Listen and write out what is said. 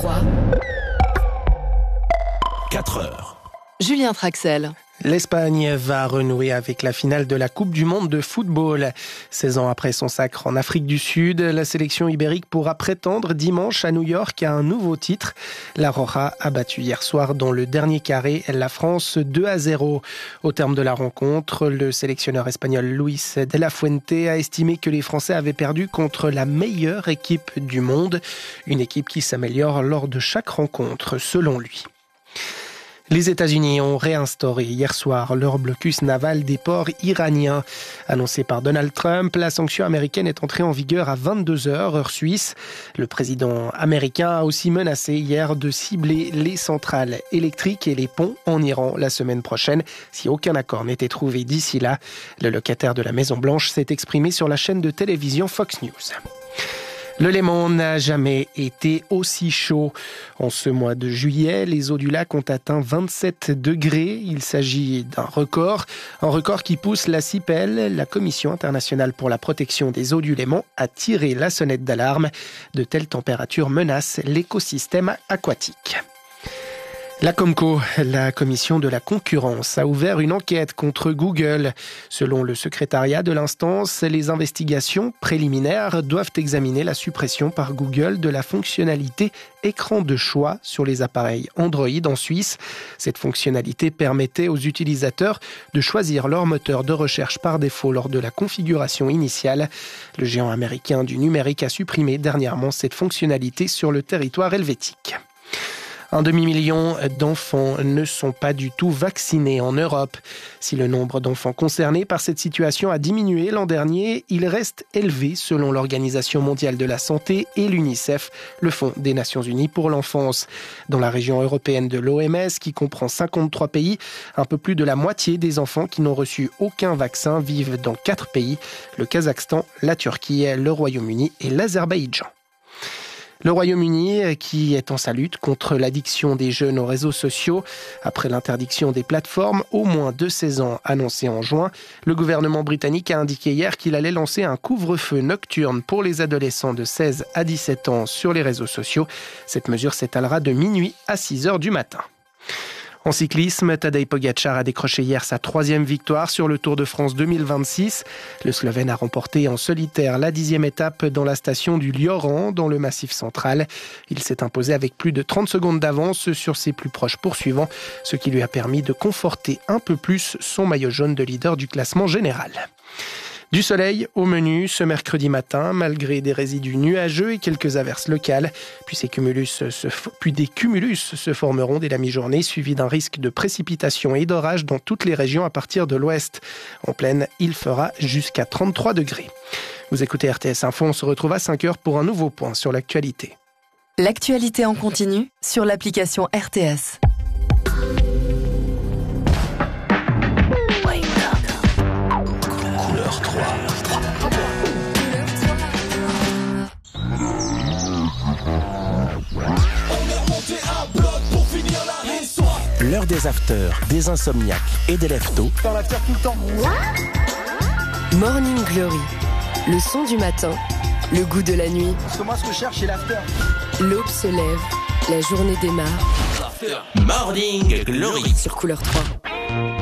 3. 4 heures. Julien Traxel. L'Espagne va renouer avec la finale de la Coupe du Monde de football. 16 ans après son sacre en Afrique du Sud, la sélection ibérique pourra prétendre dimanche à New York à un nouveau titre. La Roja a battu hier soir dans le dernier carré la France 2-0. Au terme de la rencontre, le sélectionneur espagnol Luis de la Fuente a estimé que les Français avaient perdu contre la meilleure équipe du monde. Une équipe qui s'améliore lors de chaque rencontre, selon lui. Les États-Unis ont réinstauré hier soir leur blocus naval des ports iraniens. Annoncé par Donald Trump, la sanction américaine est entrée en vigueur à 22h, heure suisse. Le président américain a aussi menacé hier de cibler les centrales électriques et les ponts en Iran la semaine prochaine, si aucun accord n'était trouvé d'ici là. Le locataire de la Maison-Blanche s'est exprimé sur la chaîne de télévision Fox News. Le Léman n'a jamais été aussi chaud. En ce mois de juillet, les eaux du lac ont atteint 27 degrés. Il s'agit d'un record. Un record qui pousse la CIPEL, la Commission internationale pour la protection des eaux du Léman, à tirer la sonnette d'alarme. De telles températures menacent l'écosystème aquatique. La Comco, la commission de la concurrence, a ouvert une enquête contre Google. Selon le secrétariat de l'instance, les investigations préliminaires doivent examiner la suppression par Google de la fonctionnalité écran de choix sur les appareils Android en Suisse. Cette fonctionnalité permettait aux utilisateurs de choisir leur moteur de recherche par défaut lors de la configuration initiale. Le géant américain du numérique a supprimé dernièrement cette fonctionnalité sur le territoire helvétique. 1 demi-million d'enfants ne sont pas du tout vaccinés en Europe. Si le nombre d'enfants concernés par cette situation a diminué l'an dernier, il reste élevé selon l'Organisation mondiale de la santé et l'UNICEF, le Fonds des Nations unies pour l'enfance. Dans la région européenne de l'OMS, qui comprend 53 pays, un peu plus de la moitié des enfants qui n'ont reçu aucun vaccin vivent dans 4 pays, le Kazakhstan, la Turquie, le Royaume-Uni et l'Azerbaïdjan. Le Royaume-Uni qui est en sa lutte contre l'addiction des jeunes aux réseaux sociaux. Après l'interdiction des plateformes, au moins de 16 ans annoncée en juin, le gouvernement britannique a indiqué hier qu'il allait lancer un couvre-feu nocturne pour les adolescents de 16 à 17 ans sur les réseaux sociaux. Cette mesure s'étalera de minuit à 6h du matin. En cyclisme, Tadej Pogačar a décroché hier sa 3e victoire sur le Tour de France 2026. Le Slovène a remporté en solitaire la 10e étape dans la station du Lioran, dans le Massif central. Il s'est imposé avec plus de 30 secondes d'avance sur ses plus proches poursuivants, ce qui lui a permis de conforter un peu plus son maillot jaune de leader du classement général. Du soleil au menu ce mercredi matin, malgré des résidus nuageux et quelques averses locales. Puis des cumulus se formeront dès la mi-journée, suivis d'un risque de précipitation et d'orage dans toutes les régions à partir de l'ouest. En plaine, il fera jusqu'à 33 degrés. Vous écoutez RTS Info, on se retrouve à 5h pour un nouveau point sur l'actualité. L'actualité en continu sur l'application RTS. Couleur 3. L'heure des afters, des insomniaques et des leftos. Dans l'after tout le temps. Morning Glory, le son du matin, le goût de la nuit. Parce que moi, ce que je cherche, c'est l'after. L'aube se lève, la journée démarre. Morning Glory Sur Couleur 3.